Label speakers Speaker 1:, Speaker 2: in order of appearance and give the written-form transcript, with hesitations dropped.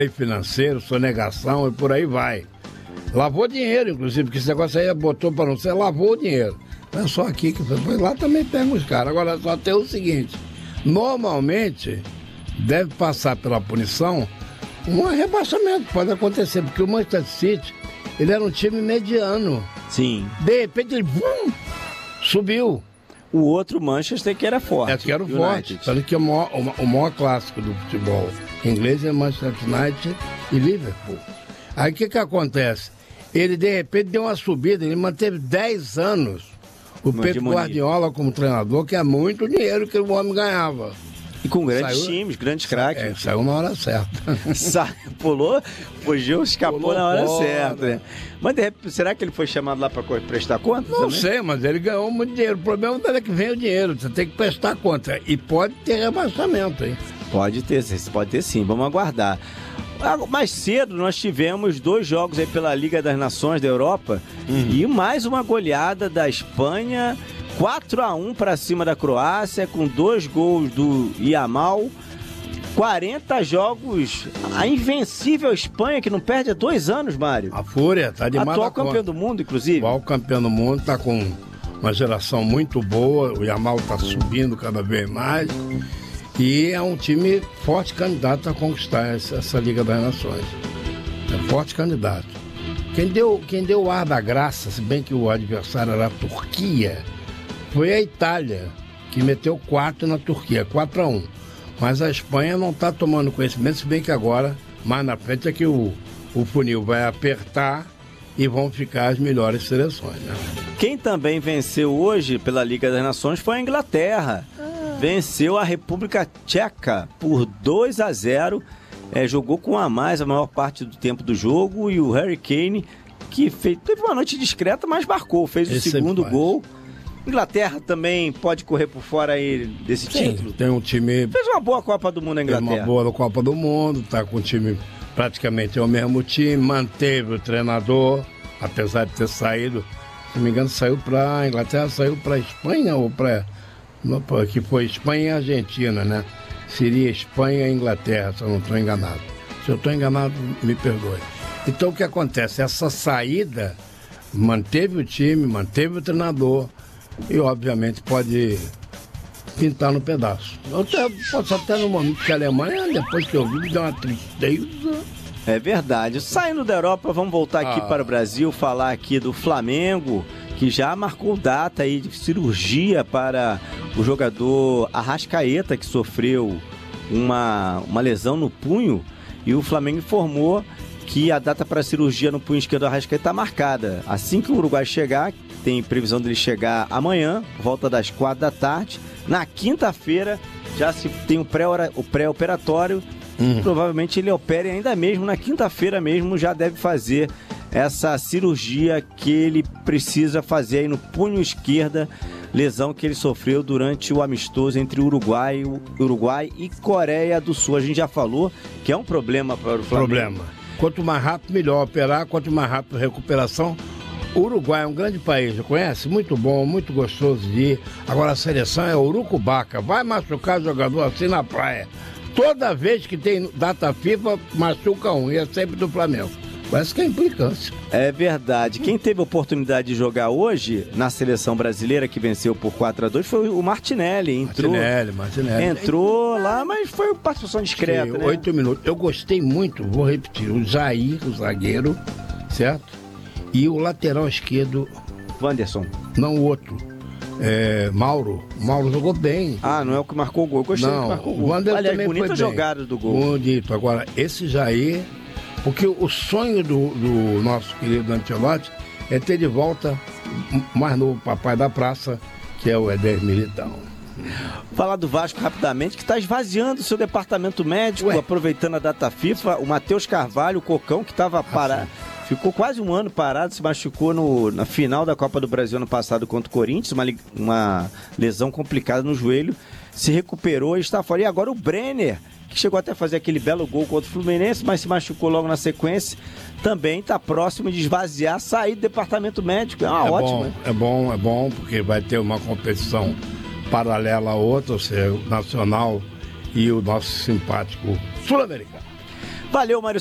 Speaker 1: financeiro, sonegação e por aí vai. Lavou dinheiro, inclusive, porque esse negócio aí botou para não ser, lavou o dinheiro. Não é só aqui que foi, lá também pega os caras. Agora só tem o seguinte, normalmente deve passar pela punição um rebaixamento, pode acontecer, porque o Manchester City, ele era um time mediano.
Speaker 2: Sim.
Speaker 1: De repente ele subiu.
Speaker 2: O outro Manchester que era forte.
Speaker 1: Que era forte. Tanto que o maior clássico do futebol inglês é Manchester United e Liverpool. Aí o que acontece? Ele de repente deu uma subida, ele manteve 10 anos o Pep Guardiola como treinador, que é muito dinheiro que o homem ganhava.
Speaker 2: E com grandes times, grandes craques.
Speaker 1: Saiu na hora certa.
Speaker 2: Fugiu, escapou na hora certa. Né? Mas de repente, será que ele foi chamado lá para prestar conta?
Speaker 1: Não sei, mas ele ganhou muito dinheiro. O problema não é que vem o dinheiro, você tem que prestar conta. E pode ter rebaixamento, hein?
Speaker 2: Pode ter sim, vamos aguardar. Mais cedo nós tivemos 2 jogos aí pela Liga das Nações da Europa e mais uma goleada da Espanha, 4-1 para cima da Croácia, com 2 gols do Yamal. 40 jogos, a invencível Espanha, que não perde há 2 anos, Mário.
Speaker 1: A Fúria tá demais.
Speaker 2: Atual campeão do mundo, inclusive.
Speaker 1: Atual campeão do mundo, tá com uma geração muito boa, o Yamal tá subindo cada vez mais. E é um time forte candidato a conquistar essa Liga das Nações. É forte candidato. Quem deu o ar da graça, se bem que o adversário era a Turquia, foi a Itália, que meteu 4 na Turquia, 4-1. Mas a Espanha não está tomando conhecimento, se bem que agora, mais na frente, é que o funil vai apertar e vão ficar as melhores seleções. Né?
Speaker 2: Quem também venceu hoje pela Liga das Nações foi a Inglaterra. Venceu a República Tcheca por 2-0. Jogou com a mais a maior parte do tempo do jogo. E o Harry Kane, que teve uma noite discreta, mas marcou, fez o segundo gol. Inglaterra também pode correr por fora aí desse título?
Speaker 1: Tem um time...
Speaker 2: Fez uma boa Copa do Mundo a Inglaterra.
Speaker 1: Fez uma boa Copa do Mundo, tá com o time praticamente o mesmo time, manteve o treinador, apesar de ter saído, se não me engano, saiu para a Inglaterra, saiu para a Espanha ou para... que foi Espanha e Argentina, né? Seria Espanha e Inglaterra, se eu não estou enganado. Se eu estou enganado, me perdoe. Então o que acontece? Essa saída manteve o time, manteve o treinador e obviamente pode pintar no pedaço. Eu posso até no momento que a Alemanha, depois que eu vi, me deu uma tristeza.
Speaker 2: É verdade. Saindo da Europa, vamos voltar aqui para o Brasil, falar aqui do Flamengo, que já marcou data aí de cirurgia para o jogador Arrascaeta, que sofreu uma lesão no punho, e o Flamengo informou que a data para a cirurgia no punho esquerdo do Arrascaeta está marcada. Assim que o Uruguai chegar, tem previsão dele chegar amanhã, por volta das 4 da tarde. Na quinta-feira já se tem o pré-operatório. Provavelmente ele opere ainda mesmo na quinta-feira mesmo, já deve fazer essa cirurgia que ele precisa fazer aí no punho esquerda, lesão que ele sofreu durante o amistoso entre Uruguai e Coreia do Sul. A gente já falou que é um problema para o Flamengo.
Speaker 1: Quanto mais rápido, melhor operar, quanto mais rápido a recuperação. O Uruguai é um grande país, já conhece? Muito bom, muito gostoso de ir. Agora a seleção é urucubaca, vai machucar jogador assim na praia. Toda vez que tem data FIFA, machuca um, e é sempre do Flamengo. Parece que é implicância.
Speaker 2: É verdade. Quem teve a oportunidade de jogar hoje na seleção brasileira, que venceu por 4-2, foi o Martinelli.
Speaker 1: Martinelli.
Speaker 2: Entrou lá, mas foi uma participação discreta, né?
Speaker 1: 8 minutos. Eu gostei muito, vou repetir, o Jair, o zagueiro, certo? E o lateral esquerdo...
Speaker 2: Wanderson.
Speaker 1: Não, o outro. Mauro jogou bem.
Speaker 2: Não é o que marcou o gol. Eu gostei que marcou o gol.
Speaker 1: O Wander
Speaker 2: Aliás,
Speaker 1: também
Speaker 2: bonita
Speaker 1: foi
Speaker 2: jogada do gol.
Speaker 1: Bonito. Agora, esse Jair... Porque o sonho do nosso querido Ancelotti é ter de volta o mais novo papai da praça, que é o Éder Militão.
Speaker 2: Falar do Vasco rapidamente, que está esvaziando o seu departamento médico, aproveitando a data FIFA. O Matheus Carvalho, o Cocão, que estava parado, ficou quase um ano parado, se machucou na final da Copa do Brasil ano passado contra o Corinthians, uma lesão complicada no joelho, se recuperou e está fora. E agora o Brenner, que chegou até a fazer aquele belo gol contra o Fluminense, mas se machucou logo na sequência, também está próximo de esvaziar, sair do departamento médico. Ótimo.
Speaker 1: É bom, porque vai ter uma competição paralela a outra, ou seja, o Nacional e o nosso simpático Sul-Americano.
Speaker 2: Valeu, Mário